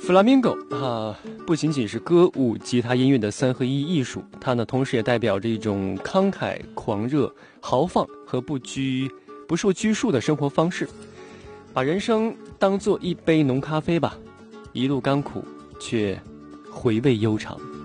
弗拉明戈不仅仅是歌舞、吉他音乐的三合一艺术，它呢同时也代表着一种慷慨、狂热、豪放和不受拘束的生活方式。把人生当作一杯浓咖啡吧，一路甘苦，却回味悠长。